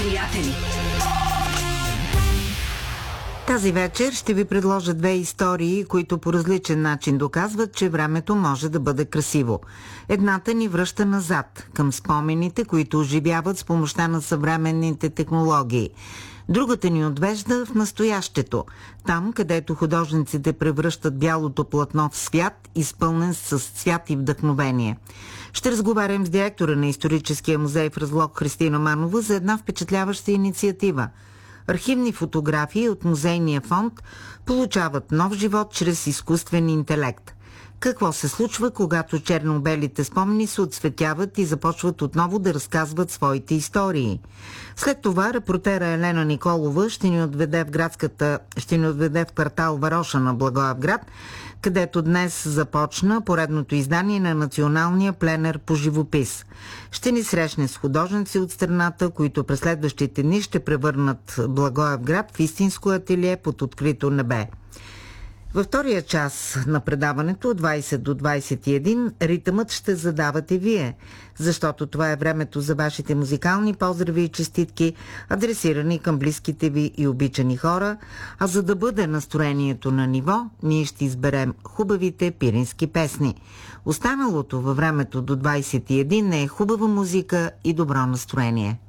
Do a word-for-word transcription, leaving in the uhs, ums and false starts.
приятели. Тази вечер ще ви предложа две истории, които по различен начин доказват, че времето може да бъде красиво. Едната ни връща назад, към спомените, които оживяват с помощта на съвременните технологии. Другата ни отвежда в настоящето, там, където художниците превръщат бялото платно в свят, изпълнен с цвят и вдъхновение. Ще разговарям с директора на Историческия музей в Разлог Христина Манова за една впечатляваща инициатива. Архивни фотографии от музейния фонд получават нов живот чрез изкуствен интелект. Какво се случва, когато черно-белите спомени се отсветяват и започват отново да разказват своите истории? След това репортера Елена Николова ще ни отведе в градската, ще ни отведе в квартал Вароша на Благоевград, където днес започна поредното издание на националния пленер по живопис. Ще ни срещне с художници от страната, които през следващите дни ще превърнат Благоевград в истинско ателие под открито небе. Във втория час на предаването от двайсет до двайсет и един ритъмът ще задавате вие, защото това е времето за вашите музикални поздрави и честитки, адресирани към близките ви и обичани хора, а за да бъде настроението на ниво, ние ще изберем хубавите пирински песни. Останалото във времето до двайсет и един е хубава музика и добро настроение.